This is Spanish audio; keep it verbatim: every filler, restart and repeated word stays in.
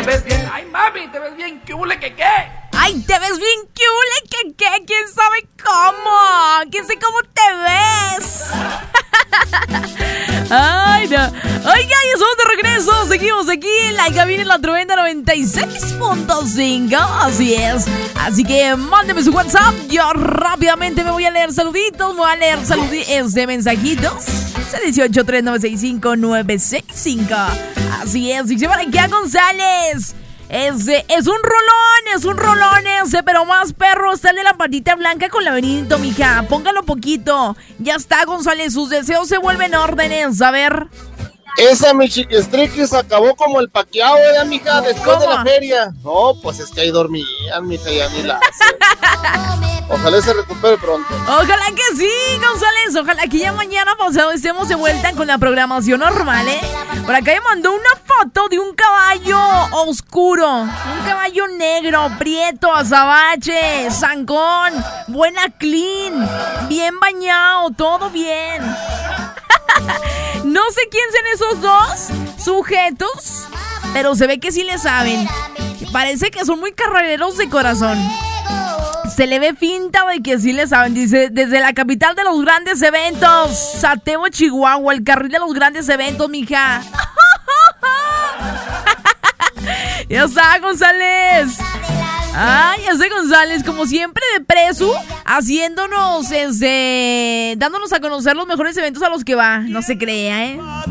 ves bien. Ay, mami, te ves bien, ¿qué hule que qué? Ay, te ves bien, ¿qué hule que qué? ¿Quién sabe cómo? ¿Quién sabe cómo te ves? Ay, no. Oiga, ya estamos de regreso. Seguimos aquí en la cabina en la Tremenda noventa y seis punto cinco. Así es. Así que mándeme su WhatsApp. Yo rápidamente me voy a leer saluditos. Voy a leer saluditos de mensajitos. seis ocho tres nueve seis cinco nueve seis cinco. Así es. Y se va aquí a González. Es, es un rolón, es un rolón ese, pero más perro. Está el de la patita blanca con laberinto, mija. Póngalo poquito. Ya está, González. Sus deseos se vuelven órdenes. A ver. Esa mi chiquistriquis acabó como el paqueado, ¿eh, mija? Después ¿Cómo? de la feria. No, pues es que ahí dormían, mija, y a mí la hacen. Ojalá se recupere pronto. Ojalá que sí, González. Ojalá que ya mañana pasado estemos de vuelta con la programación normal, ¿eh? Por acá me mandó una foto de un caballo oscuro. Un caballo negro, prieto, azabache, zancón, buena clean, bien bañado, todo bien. No sé quién sean esos dos sujetos, pero se ve que sí le saben. Parece que son muy carrereros de corazón. Se le ve finta de que sí le saben. Dice, desde la capital de los grandes eventos, Satebo, Chihuahua, el carril de los grandes eventos, mija. Ya está, González. Ay, ese González, como siempre de preso, haciéndonos, este, dándonos a conocer los mejores eventos a los que va. No se crea, ¿eh?